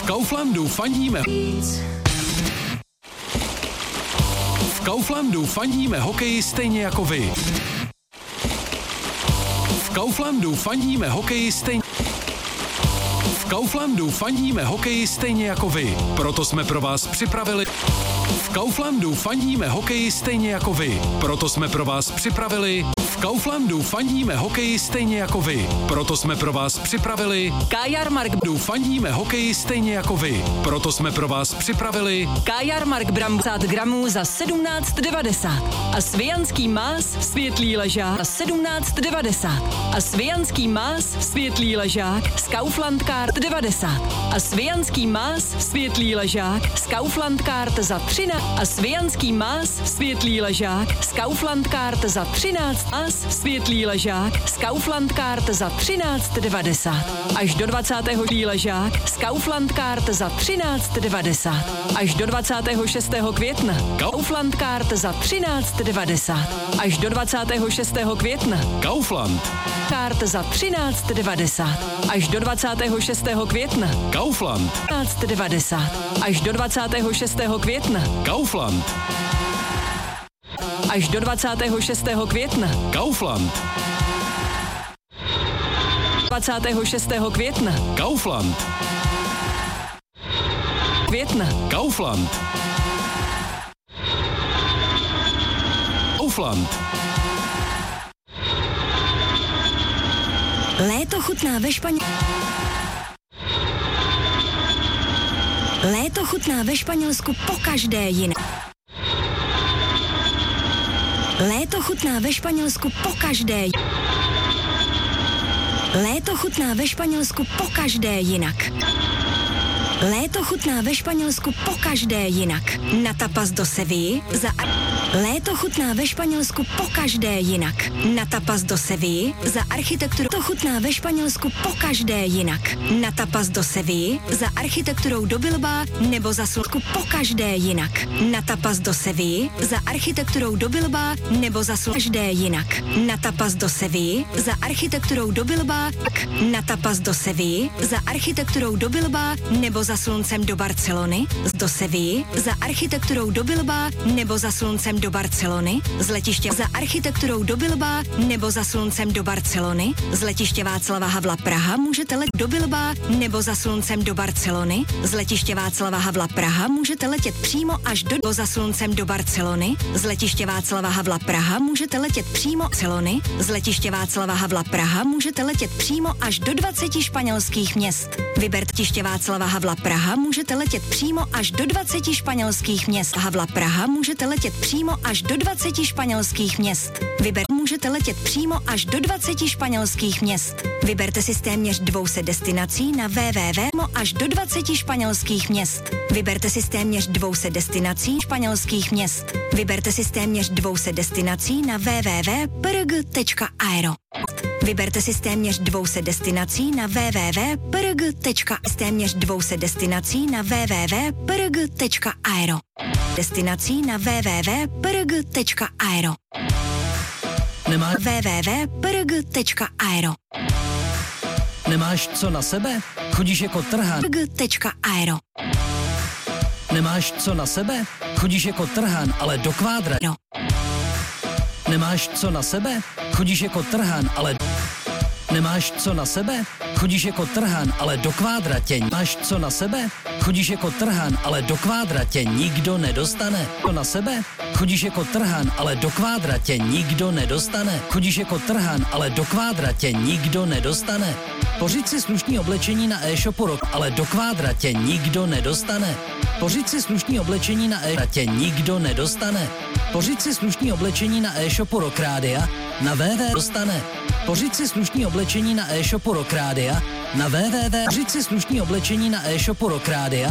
Kauflandu fandíme. V Kauflandu fandíme hokeji stejně jako vy. V Kauflandu fandíme hokeji stejně. V Kauflandu fandíme hokeji stejně jako vy. Proto jsme pro vás připravili. V Kauflandu fandíme hokeji stejně jako vy. Proto jsme pro vás připravili. V Kauflandu fandíme hokeji stejně jako vy. Proto jsme pro vás připravili. Kajarmark fandíme hokeji stejně jako vy. Proto jsme pro vás připravili. Kajarmark Bram 50 gramů za 17,90 a Svijanský más světlý ležák za 17,90 a Svijanský más světlý ležák z Kaufland Card 90 a Svijanský más světlý ležák z Kaufland Card za 13 a Svijanský más světlý ležák z Kaufland Card za 13 a světlý ležák z Kaufland Card za 13,90 až do 20. ležák z Kaufland Card za 13,90 až do 26. května Kaufland Card za 13,90 až do 26. května Kaufland Card za 13,90 až do 26. května Kaufland 13,90 až do 26. května Kaufland až do 26. května Kaufland 26. května Kaufland Kaufland Kaufland. Léto chutná ve Léto chutná ve Španělsku pokaždé jinak. Léto chutná ve Španělsku pokaždé. Léto chutná ve Španělsku pokaždé jinak. Léto chutná ve Španělsku pokaždé jinak. Na tapas do Sevilly za... Léto chutná ve Španělsku pokaždé jinak. Na tapas do Sevilly za architekturu. To chutná ve Španělsku pokaždé jinak. Na tapas do Sevilly za architekturou do Bilbao nebo za slunku pokaždé jinak. Na tapas do Sevilly za architekturou do Bilbao nebo za každé jinak. Na tapas do Sevilly za architekturou do Bilbao. Na tapas do Sevilly za architekturou do Bilbao nebo za sluncem do Barcelony, do Sevilly, za architekturou do Bilbao nebo za sluncem do Barcelony, z letiště za architekturou do Bilbao nebo za sluncem do Barcelony, z letiště Václava Havla Praha můžete letět do Bilbao nebo za sluncem do Barcelony, z letiště Václava Havla Praha můžete letět přímo až do za sluncem do Barcelony, z letiště Václava Havla Praha můžete letět přímo Barcelony, z letiště Václava Havla Praha můžete letět přímo až do 20 španělských měst. Vyberte letiště Václava Havla Praha můžete letět přímo až do 20 španělských měst. Havla Praha můžete letět přímo až do 20 španělských měst. Můžete letět přímo až do 20 španělských měst. Vyberte si z téměř 200 destinací na www až do 20 španělských měst. Vyberte si z téměř 200 destinací španělských měst. Vyberte si z téměř 200 destinací na www.prg.aero. Vyberte si z téměř 200 destinací na www.prg.téměř 200 destinací na www.prg.aero. Destinací na www.prg.aero. Nemáš www.prg.aero. Nemáš co na sebe? Chodíš jako trhan. Prg.aero. Nemáš co na sebe? Chodíš jako trhan, ale do kvádra. No. Nemáš co na sebe? Chodíš jako trhan, ale... Nemáš co na sebe? Chodíš jako trhan, ale do kvádra tě. Máš co na sebe? Chodíš jako trhan, ale do kvádra tě nikdo nedostane. Co na sebe? Chodíš jako trhan, ale do kvádra tě nikdo nedostane. Chodíš jako trhan, ale do kvádra tě nikdo nedostane. Pořiď si slušný oblečení na e-shopu Rock, ale do kvádra tě nikdo nedostane. Pořiď si slušný oblečení na e-shopu tě nikdo nedostane. Pořiď si slušný oblečení na e-shopu Rock Rádia na www dostane. Pořiď si slušný oblečení na e-shopu Rock Rádia na www. Pořiď si slušný oblečení na e-shopu Rock Rádia